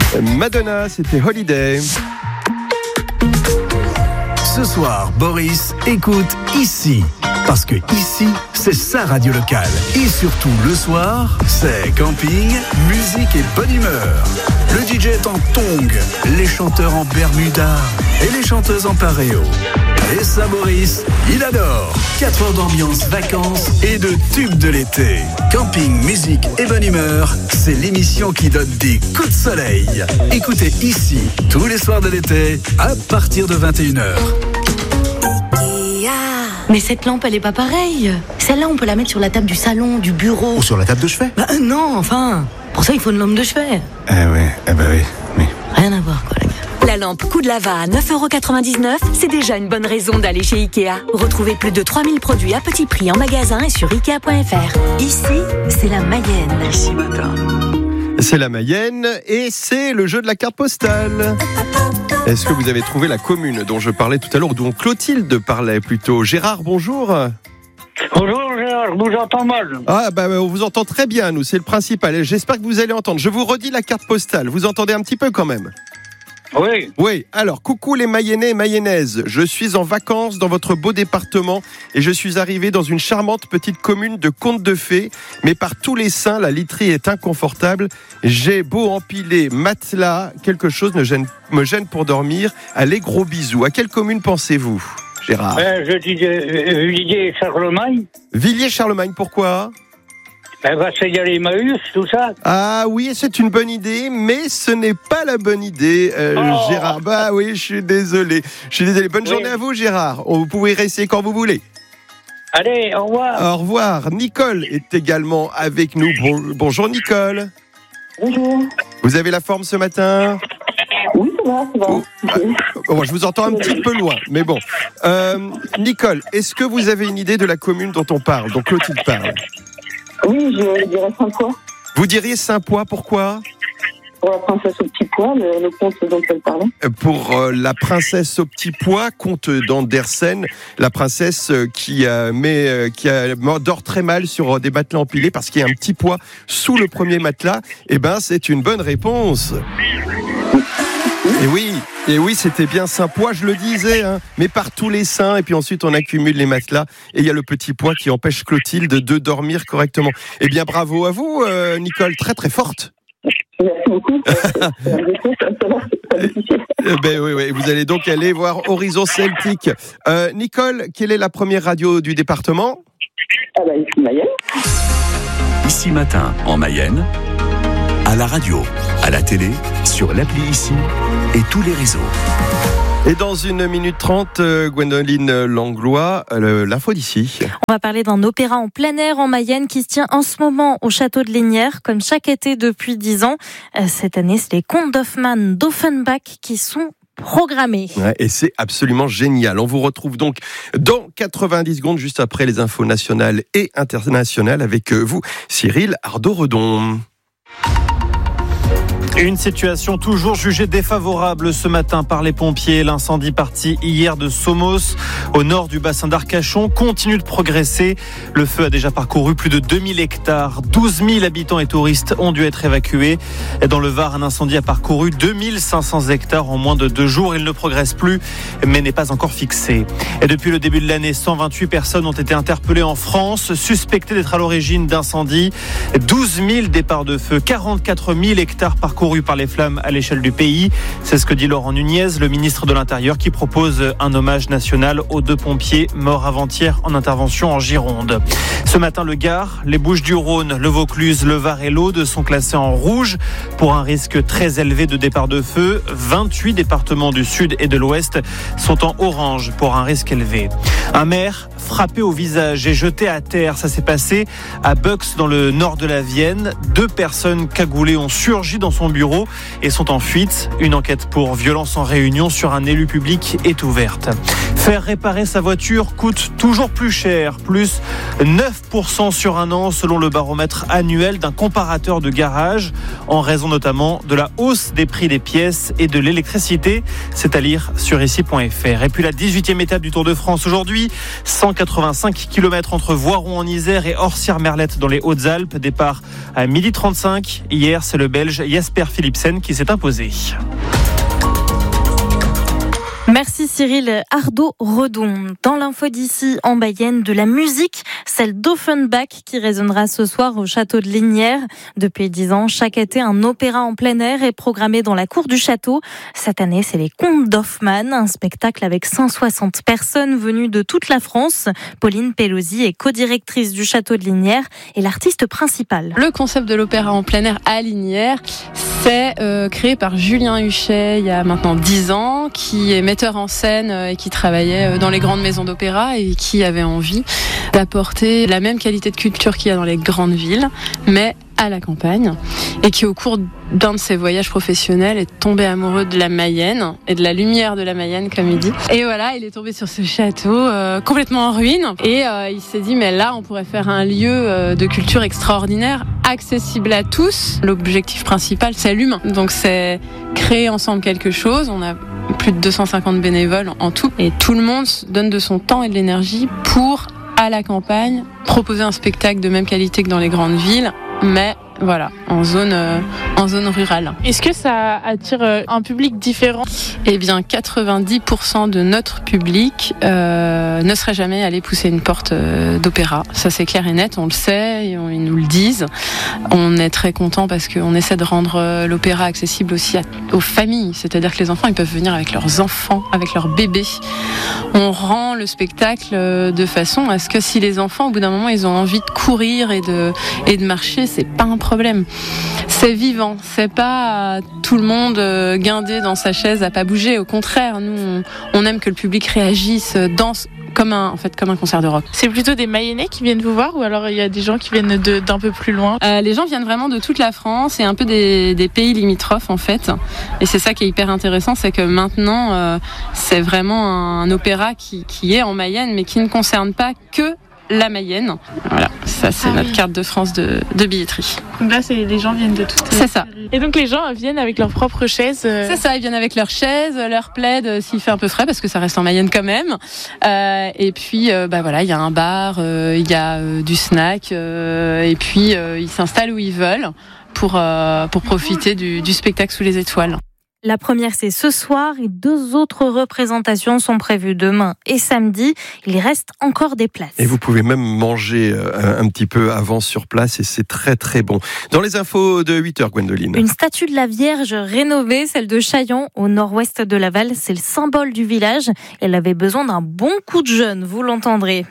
Madonna, c'était Holiday. Ce soir, Boris écoute ici. Parce que ici, c'est sa radio locale. Et surtout, le soir, c'est camping, musique et bonne humeur. Le DJ est en tongs, les chanteurs en bermuda et les chanteuses en paréo. Et ça, Boris, il adore. 4 heures d'ambiance, vacances et de tubes de l'été. Camping, musique et bonne humeur, c'est l'émission qui donne des coups de soleil. Écoutez ici, tous les soirs de l'été, à partir de 21h. Mais cette lampe, elle est pas pareille. Celle-là, on peut la mettre sur la table du salon, du bureau. Ou sur la table de chevet. Non, enfin. Pour ça, il faut une lampe de chevet. Oui. Rien à voir, quoi, les gars. La lampe Coup de Lava à 9,99€, c'est déjà une bonne raison d'aller chez Ikea. Retrouvez plus de 3000 produits à petit prix en magasin et sur Ikea.fr. Ici, c'est la Mayenne. Ici matin. C'est la Mayenne et c'est le jeu de la carte postale. Est-ce que vous avez trouvé la commune dont je parlais tout à l'heure, dont Clotilde parlait plutôt? Gérard, bonjour. Bonjour Gérard, je vous entends mal. On vous entend très bien, nous, c'est le principal. J'espère que vous allez entendre. Je vous redis la carte postale. Vous entendez un petit peu quand même? Oui, alors, coucou les Mayennais et Mayennaises. Je suis en vacances dans votre beau département et je suis arrivé dans une charmante petite commune de contes de fées. Mais par tous les saints, la literie est inconfortable. J'ai beau empiler matelas, quelque chose me gêne pour dormir. Allez, gros bisous. À quelle commune pensez-vous, Gérard? Je dis Villiers-Charlemagne. Villiers-Charlemagne, pourquoi? C'est y a l'Emmaüs, tout ça. Ah oui, c'est une bonne idée, mais ce n'est pas la bonne idée, Gérard. Bah oui, je suis désolé. Bonne journée à vous, Gérard. Vous pouvez rester quand vous voulez. Allez, au revoir. Au revoir. Nicole est également avec nous. Bonjour, Nicole. Bonjour. Vous avez la forme ce matin? Oui, ça va. Je vous entends un petit peu loin, mais bon. Nicole, est-ce que vous avez une idée de la commune dont on parle, dont Clotilde parle? Oui, je dirais Saint-Pois. Vous diriez Saint-Pois, pourquoi? Pour la princesse au petit pois, le conte dont elle parlait. Pour la princesse au petit pois, conte d'Andersen, la princesse qui dort très mal sur des matelas empilés parce qu'il y a un petit pois sous le premier matelas. C'est une bonne réponse. Et oui, c'était bien Saint-Pois, je le disais, mais par tous les saints, et puis ensuite on accumule les matelas, et il y a le petit pois qui empêche Clotilde de dormir correctement. Eh bien, bravo à vous, Nicole, très très forte. Merci beaucoup. Oui, vous allez donc aller voir Horizon Celtique. Nicole, quelle est la première radio du département? Ici Mayenne. Ici matin, en Mayenne, à la radio, à la télé, sur l'appli Ici et tous les réseaux. Et dans 1 minute 30, Gwendoline Langlois, l'info d'ici. On va parler d'un opéra en plein air en Mayenne qui se tient en ce moment au château de Lénières, comme chaque été depuis 10 ans. Cette année, c'est les contes d'Hoffmann d'Offenbach qui sont programmés. Ouais, et c'est absolument génial. On vous retrouve donc dans 90 secondes, juste après les infos nationales et internationales avec vous, Cyril Ardo-Redon. Une situation toujours jugée défavorable ce matin par les pompiers. L'incendie parti hier de Somos, au nord du bassin d'Arcachon, continue de progresser. Le feu a déjà parcouru plus de 2000 hectares. 12 000 habitants et touristes ont dû être évacués. Et dans le Var, un incendie a parcouru 2500 hectares en moins de 2 jours. Il ne progresse plus, mais n'est pas encore fixé. Et depuis le début de l'année, 128 personnes ont été interpellées en France, suspectées d'être à l'origine d'incendies. 12 000 départs de feu, 44 000 hectares parcourus par les flammes à l'échelle du pays. C'est ce que dit Laurent Nunez, le ministre de l'Intérieur, qui propose un hommage national aux 2 pompiers morts avant-hier en intervention en Gironde. Ce matin, le Gard, les Bouches-du-Rhône, le Vaucluse, le Var et l'Aude sont classés en rouge pour un risque très élevé de départ de feu. 28 départements du sud et de l'ouest sont en orange pour un risque élevé. Un maire frappé au visage et jeté à terre, ça s'est passé à Bux dans le nord de la Vienne. 2 personnes cagoulées ont surgi dans son bureau et sont en fuite. Une enquête pour violence en réunion sur un élu public est ouverte. Faire réparer sa voiture coûte toujours plus cher, plus 9% sur un an selon le baromètre annuel d'un comparateur de garage, en raison notamment de la hausse des prix des pièces et de l'électricité. C'est à lire sur ici.fr. Et puis la 18e étape du Tour de France aujourd'hui, 185 km entre Voiron en Isère et Orsières-Merlette dans les Hautes-Alpes. Départ à 12h35. Hier, c'est le Belge Jasper Philipsen qui s'est imposé. Merci Cyril. Ardo-Redon. Dans l'info d'ici en Mayenne, de la musique, celle d'Offenbach qui résonnera ce soir au château de Lignières. Depuis 10 ans, chaque été, un opéra en plein air est programmé dans la cour du château. Cette année, c'est les Contes d'Hoffmann, un spectacle avec 160 personnes venues de toute la France. Pauline Pelosi est co-directrice du château de Lignières et l'artiste principale. Le concept de l'opéra en plein air à Lignières, c'est créé par Julien Huchet il y a maintenant 10 ans, qui est metteur en scène et qui travaillait dans les grandes maisons d'opéra et qui avait envie d'apporter la même qualité de culture qu'il y a dans les grandes villes, mais à la campagne, et qui au cours d'un de ses voyages professionnels est tombé amoureux de la Mayenne et de la lumière de la Mayenne, comme il dit. Et voilà, il est tombé sur ce château complètement en ruine et il s'est dit mais là on pourrait faire un lieu de culture extraordinaire, accessible à tous. L'objectif principal c'est l'humain, donc c'est créer ensemble quelque chose. On a plus de 250 bénévoles en tout et tout le monde donne de son temps et de l'énergie pour, à la campagne, proposer un spectacle de même qualité que dans les grandes villes, mais voilà, en zone rurale. Est-ce que ça attire un public différent ? Eh bien, 90% de notre public ne serait jamais allé pousser une porte d'opéra. Ça, c'est clair et net, on le sait, et ils nous le disent. On est très contents parce qu'on essaie de rendre l'opéra accessible aussi aux familles. C'est-à-dire que les enfants, ils peuvent venir avec leurs enfants, avec leurs bébés. On rend le spectacle de façon à ce que si les enfants, au bout d'un moment, ils ont envie de courir et de marcher, c'est pas un problème. C'est vivant, c'est pas tout le monde guindé dans sa chaise à pas bouger. Au contraire, nous, on aime que le public réagisse, danse comme un concert de rock. C'est plutôt des Mayennais qui viennent vous voir ou alors il y a des gens qui viennent d'un peu plus loin ? Les gens viennent vraiment de toute la France et un peu des pays limitrophes en fait. Et c'est ça qui est hyper intéressant, c'est que maintenant c'est vraiment un opéra qui est en Mayenne mais qui ne concerne pas que la Mayenne. Voilà, ça c'est notre carte de France de billetterie. Donc là, les gens viennent de toutes. C'est ça. Et donc les gens viennent avec leurs propres chaises. C'est ça, ils viennent avec leurs chaises, leur plaid s'il fait un peu frais parce que ça reste en Mayenne quand même. Et puis voilà, il y a un bar, il y a du snack, et puis ils s'installent où ils veulent pour profiter du spectacle sous les étoiles. La première, c'est ce soir et 2 autres représentations sont prévues demain et samedi. Il reste encore des places. Et vous pouvez même manger un petit peu avant sur place et c'est très très bon. Dans les infos de 8h, Gwendoline. Une statue de la Vierge rénovée, celle de Chaillon, au nord-ouest de Laval. C'est le symbole du village. Elle avait besoin d'un bon coup de jeune, vous l'entendrez.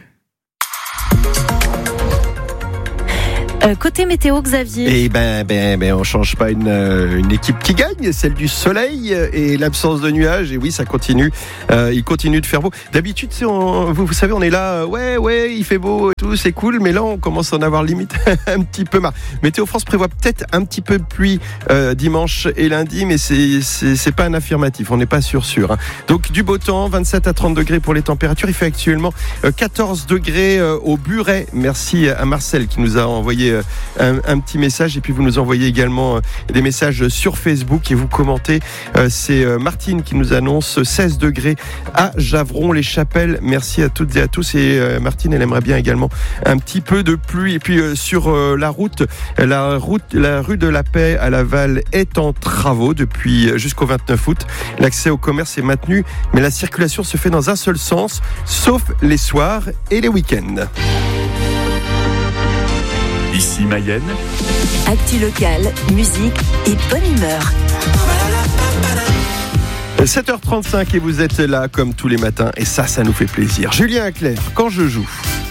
Côté météo, Xavier. Eh ben, on change pas une équipe qui gagne, celle du soleil et l'absence de nuages. Et oui, ça continue. Il continue de faire beau. D'habitude, vous savez, on est là, ouais, il fait beau et tout, c'est cool. Mais là, on commence à en avoir limite un petit peu marre. Météo France prévoit peut-être un petit peu de pluie dimanche et lundi, mais c'est pas un affirmatif. On n'est pas sûr. Hein. Donc du beau temps, 27 à 30 degrés pour les températures. Il fait actuellement 14 degrés au Buret. Merci à Marcel qui nous a envoyé un petit message et puis vous nous envoyez également des messages sur Facebook et vous commentez. C'est Martine qui nous annonce 16 degrés à Javron-les-Chapelles. Merci à toutes et à tous. Et Martine, elle aimerait bien également un petit peu de pluie. Et puis sur la rue de la Paix à Laval est en travaux depuis jusqu'au 29 août. L'accès au commerce est maintenu, mais la circulation se fait dans un seul sens, sauf les soirs et les week-ends. Ici Mayenne. Actu locale, musique et bonne humeur. 7h35 et vous êtes là comme tous les matins et ça nous fait plaisir. Julien Clerc, quand je joue.